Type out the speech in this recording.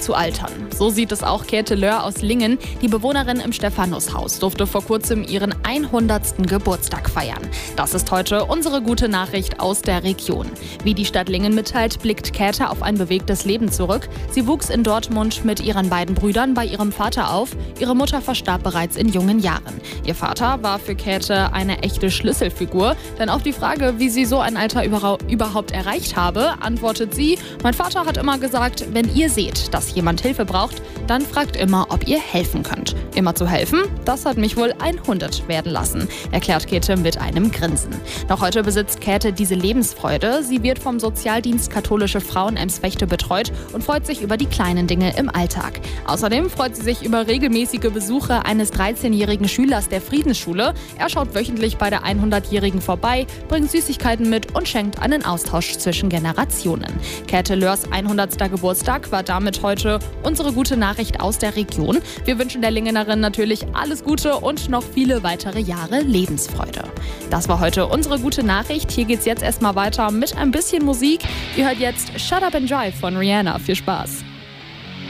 zu altern. So sieht es auch Käthe Löhr aus Lingen. Die Bewohnerin im Stephanushaus durfte vor kurzem ihren 100. Geburtstag feiern. Das ist heute unsere gute Nachricht aus der Region. Wie die Stadt Lingen mitteilt, blickt Käthe auf ein bewegtes Leben zurück. Sie wuchs in Dortmund mit ihren beiden Brüdern bei ihrem Vater auf. Ihre Mutter verstarb bereits in jungen Jahren. Ihr Vater war für Käthe eine echte Schlüsselfigur. Denn auf die Frage, wie sie so ein Alter überhaupt erreicht habe, antwortet sie: Mein Vater hat immer gesagt, wenn ihr seht, dass jemand Hilfe braucht, dann fragt immer, ob ihr helfen könnt. Immer zu helfen, das hat mich wohl 100 werden lassen, erklärt Käthe mit einem Grinsen. Noch heute besitzt Käthe diese Lebensfreude. Sie wird vom Sozialdienst Katholische Frauen Ems-Vechte betreut und freut sich über die kleinen Dinge im Alltag. Außerdem freut sie sich über regelmäßige Besuche eines 13-jährigen Schülers der Friedensschule. Er schaut wöchentlich bei der 100-Jährigen vorbei, bringt Süßigkeiten mit und schenkt einen Austausch zwischen Generationen. Käthe Löhrs 100. Geburtstag war damit heute unsere gute Nachricht aus der Region. Wir wünschen der Lingenerin natürlich alles Gute und noch viele weitere Jahre Lebensfreude. Das war heute unsere gute Nachricht. Hier geht's jetzt erstmal weiter mit ein bisschen Musik. Ihr hört jetzt Shut Up and Drive von Rihanna. Viel Spaß!